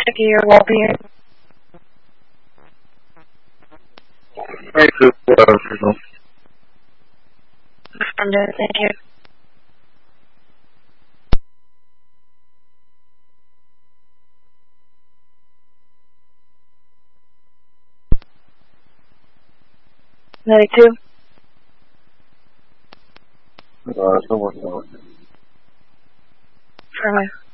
checking your well-being. Thank you. Thank you. Two. Someone else. For me.